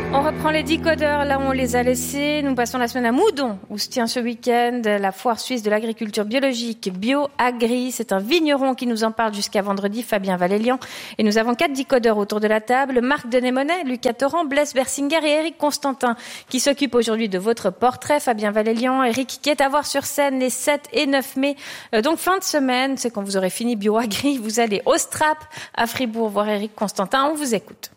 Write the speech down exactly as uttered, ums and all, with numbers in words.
On reprend les décodeurs là où on les a laissés. Nous passons la semaine à Moudon, où se tient ce week-end la foire suisse de l'agriculture biologique BioAgri. C'est un vigneron qui nous en parle jusqu'à vendredi, Fabien Valélian. Et nous avons quatre décodeurs autour de la table. Marc Denémonet, Lucas Torrent, Blaise Bersinger et Eric Constantin, qui s'occupent aujourd'hui de votre portrait. Fabien Valélian, Eric, qui est à voir sur scène les sept et neuf mai. Euh, donc fin de semaine, c'est quand vous aurez fini BioAgri. Vous allez au Strap à Fribourg voir Eric Constantin. On vous écoute.